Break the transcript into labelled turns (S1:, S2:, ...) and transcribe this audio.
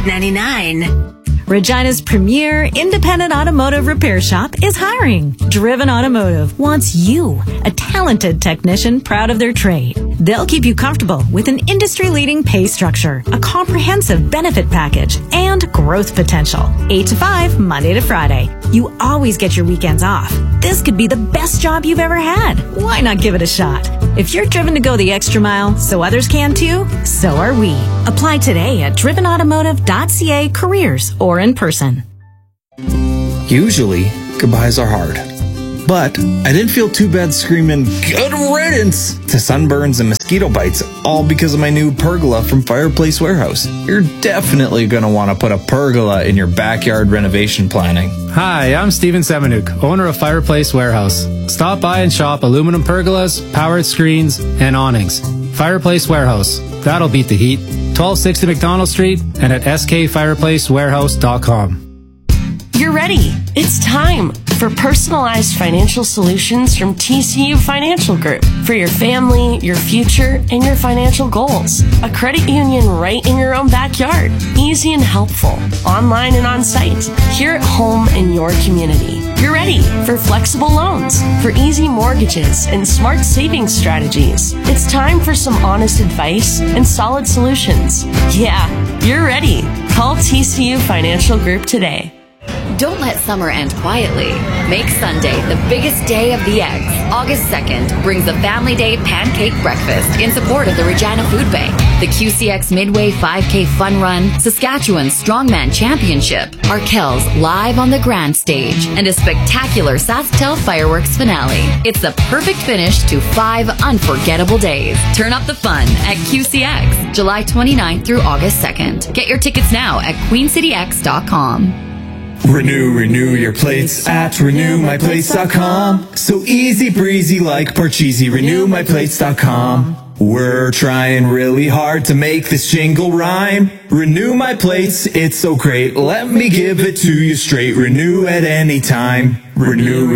S1: $5.99.
S2: Regina's premier independent automotive repair shop is hiring. Driven Automotive wants you, a talented technician proud of their trade. They'll keep you comfortable with an industry-leading pay structure, a comprehensive benefit package, and growth potential. 8 to 5, Monday to Friday. You always get your weekends off. This could be the best job you've ever had. Why not give it a shot? If you're driven to go the extra mile so others can too, so are we. Apply today at drivenautomotive.ca careers or in person.
S3: Usually, goodbyes are hard. But I didn't feel too bad screaming, "Good riddance!" to sunburns and mosquito bites, all because of my new pergola from Fireplace Warehouse. You're definitely going to want to put a pergola in your backyard renovation planning.
S4: Hi, I'm Steven Semenuk, owner of Fireplace Warehouse. Stop by and shop aluminum pergolas, powered screens, and awnings. Fireplace Warehouse. That'll beat the heat. 1260 McDonald Street and at skfireplacewarehouse.com.
S5: You're ready. It's time for personalized financial solutions from TCU Financial Group for your family, your future, and your financial goals. A credit union right in your own backyard. Easy and helpful. Online and on site. Here at home in your community. You're ready for flexible loans, for easy mortgages, and smart savings strategies. It's time for some honest advice and solid solutions. Yeah, you're ready. Call TCU Financial Group today.
S6: Don't let summer end quietly. Make Sunday the biggest day of the eggs. August 2nd brings the Family Day Pancake Breakfast in support of the Regina Food Bank, the QCX Midway 5K Fun Run, Saskatchewan Strongman Championship, Arkells live on the Grand Stage, and a spectacular SaskTel fireworks finale. It's the perfect finish to 5 unforgettable days. Turn up the fun at QCX, July 29th through August 2nd. Get your tickets now at queencityx.com.
S3: Renew your plates at renewmyplates.com. So easy breezy like Parcheesi, renewmyplates.com. We're trying really hard to make this jingle rhyme. Renew my plates, it's so great. Let me give it to you straight. Renew at any time. Renew.